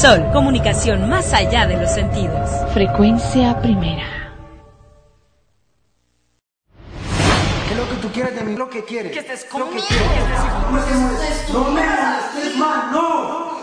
Sol, comunicación más allá de los sentidos. Frecuencia primera. ¿Qué es lo que tú quieres de mí? Lo que quieres. Que estés conmigo. No me molestes más, no.